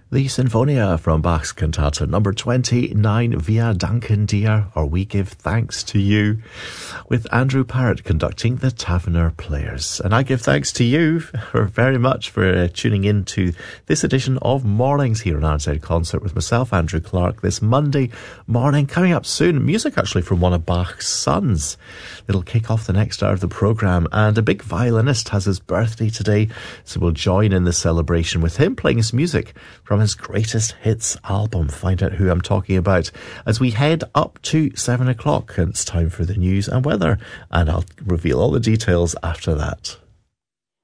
The Sinfonia from Bach's Cantata number 29, Wir danken dir, or We Give Thanks to You, with Andrew Parrott conducting the Taverner Players. And I give thanks to you very much for tuning in to this edition of Mornings here on RNZ Concert with myself, Andrew Clark, this Monday morning. Coming up soon, music actually from one of Bach's sons. It'll kick off the next hour of the programme, and a big violinist has his birthday today, so we'll join in the celebration with him playing his music from his greatest hits album. Find out who I'm talking about as we head up to 7 o'clock, and it's time for the news and weather, and I'll reveal all the details after that.